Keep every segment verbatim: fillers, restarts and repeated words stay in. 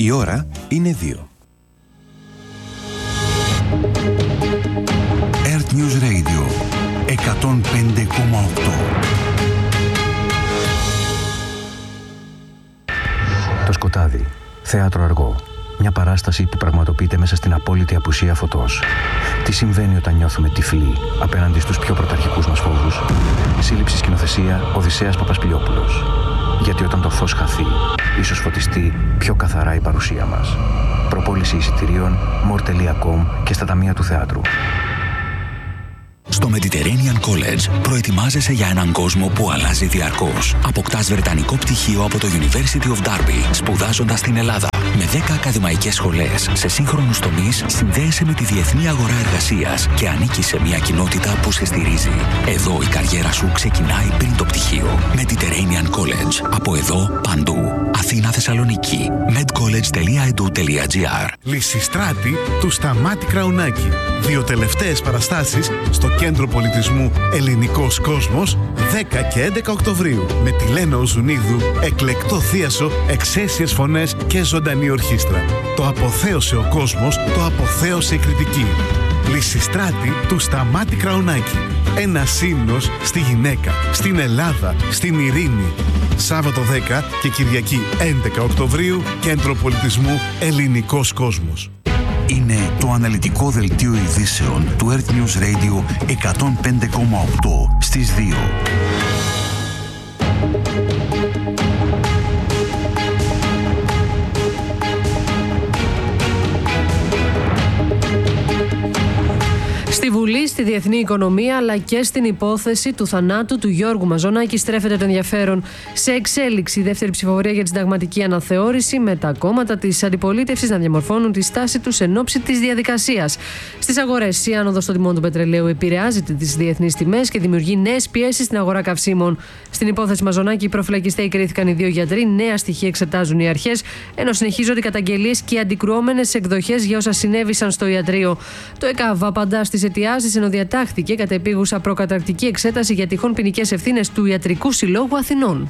Η ώρα είναι δύο. Earth News Radio εκατόν πέντε κόμμα οκτώ. Το σκοτάδι, θέατρο αργό. Μια παράσταση που πραγματοποιείται μέσα στην απόλυτη απουσία φωτός. Τι συμβαίνει όταν νιώθουμε τυφλοί απέναντι στους πιο πρωταρχικούς μας φόβους? Σύλληψη σκηνοθεσία Οδυσσέας Παπασπηλιόπουλος. Γιατί όταν το φως χαθεί, ίσως φωτιστεί πιο καθαρά η παρουσία μας. Προπόληση εισιτηρίων more τελεία com και στα ταμεία του θεάτρου. Στο Mediterranean College προετοιμάζεσαι για έναν κόσμο που αλλάζει διαρκώς. Αποκτάς βρετανικό πτυχίο από το University of Derby, σπουδάζοντας στην Ελλάδα. Με δέκα ακαδημαϊκές σχολές σε σύγχρονους τομείς, συνδέεσαι με τη διεθνή αγορά εργασίας και ανήκεις σε μια κοινότητα που σε στηρίζει. Εδώ η καριέρα σου ξεκινάει πριν το πτυχίο. Mediterranean College. Από εδώ, παντού. Αθήνα, Θεσσαλονίκη. medcollege τελεία e d u τελεία g r. Λυσιστράτη του Σταμάτη Κραουνάκη. Δύο τελευταίες παραστάσεις στο Κέντρο Πολιτισμού Ελληνικός Κόσμος δέκα και έντεκα Οκτωβρίου. Με τη Λένα Οζουνίδου, εκλεκτό θίασο, εξαίσιες φωνές και ζωντανή ορχήστρα. Το αποθέωσε ο κόσμος, το αποθέωσε η κριτική. Λυσιστράτη του Σταμάτη Κραουνάκη. Ένας ύμνος στη γυναίκα, στην Ελλάδα, στην ειρήνη. Σάββατο δέκα και Κυριακή έντεκα Οκτωβρίου, Κέντρο Πολιτισμού Ελληνικός Κόσμος. Είναι το αναλυτικό δελτίο ειδήσεων του Earth News Radio εκατόν πέντε κόμμα οκτώ στις δύο. Στη Βουλή, στη διεθνή οικονομία αλλά και στην υπόθεση του θανάτου του Γιώργου Μαζονάκη στρέφεται το ενδιαφέρον. Σε εξέλιξη η δεύτερη ψηφοφορία για τη συνταγματική αναθεώρηση, με τα κόμματα της αντιπολίτευσης να διαμορφώνουν τη στάση τους εν ώψη της διαδικασίας. Στις αγορές, η άνοδος των τιμών του πετρελαίου επηρεάζει τις διεθνείς τιμές και δημιουργεί νέες πιέσεις στην αγορά καυσίμων. Στην υπόθεση Μαζονάκη, οι προφυλακιστές κρίθηκαν οι δύο γιατροί, νέα στοιχεία εξετάζουν οι αρχές, ενώ συνεχίζονται οι καταγγελίες και οι αντικρουόμενες εκδοχές για όσα συνέβησαν στο ιατρείο. Το ΕΚΑΒ απαντά στις αιτιάσεις, ενώ διατάχθηκε κατεπίγουσα προκαταρκτική εξέταση για τυχόν ποινικές ευθύνες του Ιατρικού Συλλόγου Αθηνών.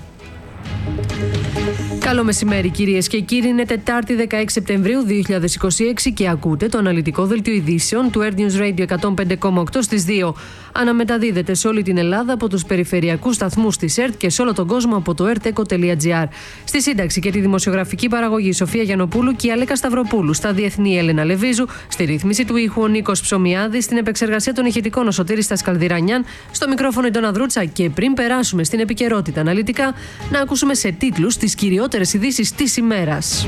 Καλό μεσημέρι, κυρίες και κύριοι. Είναι Τετάρτη δεκαέξι Σεπτεμβρίου δύο χιλιάδες είκοσι έξι και ακούτε το αναλυτικό δελτίο ειδήσεων του Earth News Radio εκατόν πέντε κόμμα οκτώ στις δύο. Αναμεταδίδεται σε όλη την Ελλάδα από τους περιφερειακούς σταθμούς της ΕΡΤ και σε όλο τον κόσμο από το ερτέκο τελεία τζι άρ. Στη σύνταξη και τη δημοσιογραφική παραγωγή Σοφία Γιαννοπούλου και η Αλέκα Σταυροπούλου. Στα διεθνή Έλενα Λεβίζου. Στη ρύθμιση του ήχου ο Νίκος Ψωμιάδης. Στην επεξεργασία των ηχητικών ο Σωτήρης Τασκαλδιρανιάν. Στο μικρόφωνο η Ντόνα Δρούτσα. Και πριν περάσουμε στην επικαιρότητα αναλυτικά, να ακούσουμε σε τίτλους τις κυριότερες ειδήσεις της ημέρας.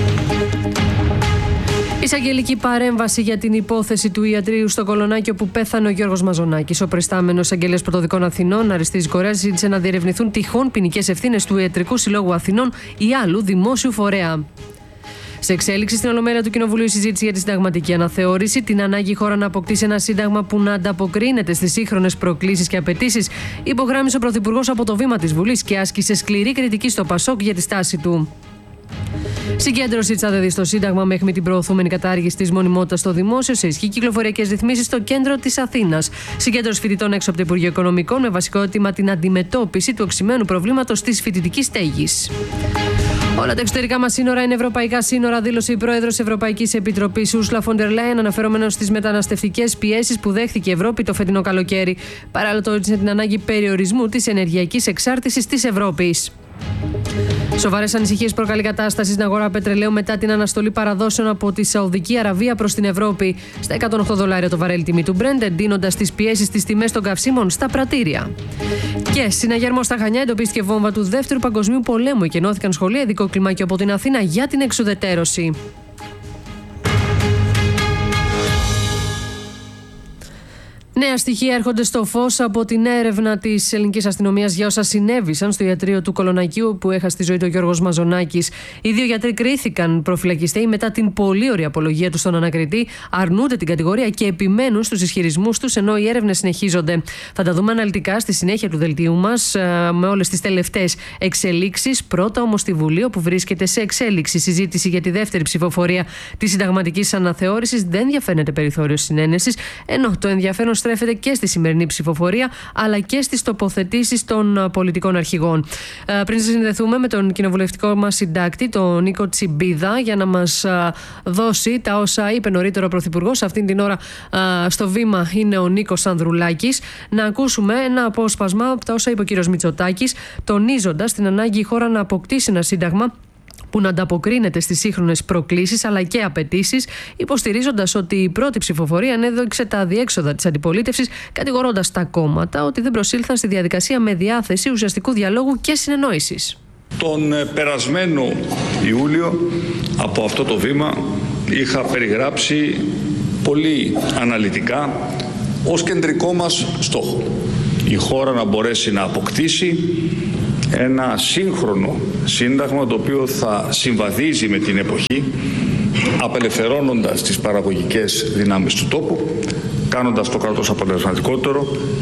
Εισαγγελική παρέμβαση για την υπόθεση του ιατρείου στο Κολονάκι όπου πέθανε ο Γιώργος Μαζονάκης. Ο προϊστάμενος εισαγγελέας πρωτοδικών Αθηνών, Αριστείας Κορέας, ζήτησε να διερευνηθούν τυχόν ποινικές ευθύνες του Ιατρικού Συλλόγου Αθηνών ή άλλου δημόσιου φορέα. Σε εξέλιξη στην Ολομέλεια του Κοινοβουλίου, η συζήτηση για τη συνταγματική αναθεώρηση, την ανάγκη η χώρα να αποκτήσει ένα σύνταγμα που να ανταποκρίνεται στις σύγχρονες προκλήσεις και απαιτήσεις, υπογράμμισε ο Πρωθυπουργός από το βήμα της Βουλής και άσκησε σκληρή κριτική στο Πασόκ για τη στάση του. Συγκέντρωση τη ΑΔΕΔ στο Σύνταγμα με αιχμή την προωθούμενη κατάργηση της μονιμότητας στο δημόσιο, σε ισχύ κυκλοφοριακές ρυθμίσεις στο κέντρο της Αθήνας. Συγκέντρωση φοιτητών έξω από το Υπουργείο Οικονομικών με βασικό αίτημα την αντιμετώπιση του οξυμένου προβλήματος της φοιτητικής στέγης. Όλα τα εξωτερικά μας σύνορα είναι ευρωπαϊκά σύνορα, δήλωσε η πρόεδρος της Ευρωπαϊκής Επιτροπής Ursula von der Leyen, αναφερόμενος στις μεταναστευτικές πιέσεις που δέχθηκε η Ευρώπη το φετινό καλοκαίρι. Παράλληλα, τόνισε την ανάγκη περιορισμού της ενεργειακής εξάρτησης της Ευρώπης. Σοβαρές ανησυχίες προκαλεί κατάσταση στην αγορά πετρελαίου μετά την αναστολή παραδόσεων από τη Σαουδική Αραβία προς την Ευρώπη. Στα εκατόν οκτώ δολάρια το βαρέλι τιμή του Brent, εντείνοντας τις πιέσεις στις τιμές των καυσίμων στα πρατήρια. Και συναγερμό στα Χανιά εντοπίστηκε βόμβα του Δεύτερου Παγκοσμίου Πολέμου. Εκενώθηκαν σχολεία, ειδικό κλιμάκιο από την Αθήνα για την εξουδετέρωση. Νέα στοιχεία έρχονται στο φως από την έρευνα της ελληνικής αστυνομίας για όσα συνέβησαν στο ιατρείο του Κολονακίου που έχασε τη ζωή του Γιώργος Μαζονάκης. Οι δύο γιατροί κρίθηκαν προφυλακιστέοι μετά την πολύ ωραία απολογία τους στον ανακριτή, αρνούνται την κατηγορία και επιμένουν στους ισχυρισμούς τους ενώ οι έρευνες συνεχίζονται. Θα τα δούμε αναλυτικά στη συνέχεια του δελτίου μας με όλες τις τελευταίες εξελίξεις. Πρώτα όμως στη Βουλή, όπου βρίσκεται σε εξέλιξη συζήτηση για τη δεύτερη ψηφοφορία της συνταγματικής αναθεώρησης. Δεν διαφαίνεται περιθώριο συνένεσης, ενώ το ενδιαφέρον στρέφεται και στη σημερινή ψηφοφορία, αλλά και στις τοποθετήσεις των πολιτικών αρχηγών. Πριν συνδεθούμε με τον κοινοβουλευτικό μας συντάκτη, τον Νίκο Τσιμπίδα, για να μας δώσει τα όσα είπε νωρίτερα ο Πρωθυπουργός. Αυτήν την ώρα στο βήμα είναι ο Νίκος Ανδρουλάκης. Να ακούσουμε ένα απόσπασμα από τα όσα είπε ο κύριος Μητσοτάκης, τονίζοντας την ανάγκη η χώρα να αποκτήσει ένα σύνταγμα που να ανταποκρίνεται στις σύγχρονες προκλήσεις αλλά και απαιτήσεις, υποστηρίζοντας ότι η πρώτη ψηφοφορία ανέδειξε τα αδιέξοδα της αντιπολίτευσης, κατηγορώντας τα κόμματα ότι δεν προσήλθαν στη διαδικασία με διάθεση ουσιαστικού διαλόγου και συνεννόησης. Τον περασμένο Ιούλιο από αυτό το βήμα είχα περιγράψει πολύ αναλυτικά ως κεντρικό μας στόχο η χώρα να μπορέσει να αποκτήσει ένα σύγχρονο σύνταγμα το οποίο θα συμβαδίζει με την εποχή, απελευθερώνοντας τις παραγωγικές δυνάμεις του τόπου, κάνοντας το κράτος αποτελεσματικότερο